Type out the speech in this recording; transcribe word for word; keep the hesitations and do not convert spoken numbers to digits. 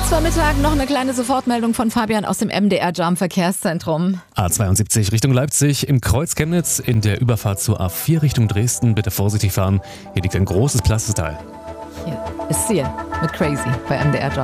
Vormittag noch eine kleine Sofortmeldung von Fabian aus dem M D R Jam Verkehrszentrum. A zweiundsiebzig Richtung Leipzig, im Kreuz Chemnitz, in der Überfahrt zur A vier Richtung Dresden. Bitte vorsichtig fahren. Hier liegt ein großes Pflasterteil. Hier ist Ziel mit Crazy bei M D R Jam.